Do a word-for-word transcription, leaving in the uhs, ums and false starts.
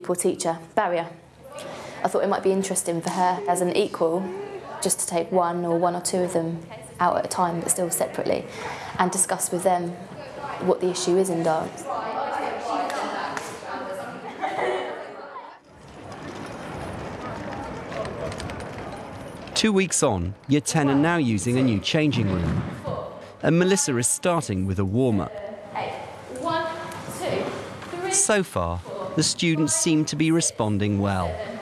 Poor teacher barrier. I thought it might be interesting for her as an equal just to take one or one or two of them out at a time, but still separately, and discuss with them what the issue is in dance. Two weeks on, Year ten are now using a new changing room, and Melissa is starting with a warm-up. So far, the students seem to be responding well.